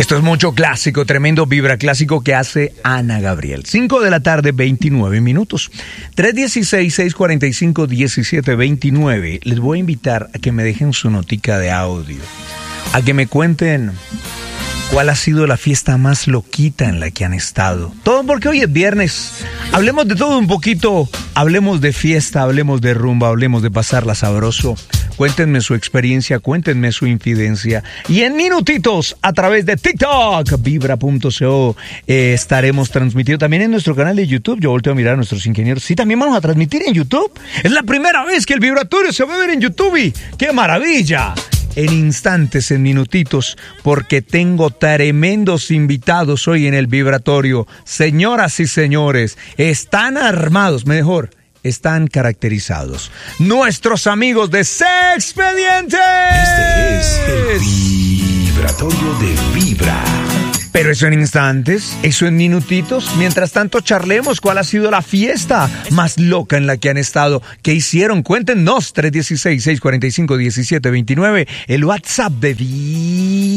Esto es mucho clásico, tremendo vibra clásico que hace Ana Gabriel. 5 de la tarde, 29 minutos. 316-645-1729. Les voy a invitar a que me dejen su notica de audio. A que me cuenten cuál ha sido la fiesta más loquita en la que han estado. Todo porque hoy es viernes. Hablemos de todo un poquito. Hablemos de fiesta, hablemos de rumba, hablemos de pasarla sabroso. Cuéntenme su experiencia, cuéntenme su infidencia. Y en minutitos, a través de TikTok, vibra.co, estaremos transmitiendo también en nuestro canal de YouTube. Yo volteo a mirar a nuestros ingenieros. Sí, también vamos a transmitir en YouTube. Es la primera vez que el vibratorio se va a ver en YouTube. Y ¡qué maravilla! En instantes, en minutitos, porque tengo tremendos invitados hoy en el vibratorio. Señoras y señores, están armados, mejor, están caracterizados. Nuestros amigos de Sexpedientes. Este es el vibratorio de Vibra. Pero eso en instantes, eso en minutitos. Mientras tanto, charlemos cuál ha sido la fiesta más loca en la que han estado. ¿Qué hicieron? Cuéntenos. 316-645-1729. El WhatsApp de Vibra.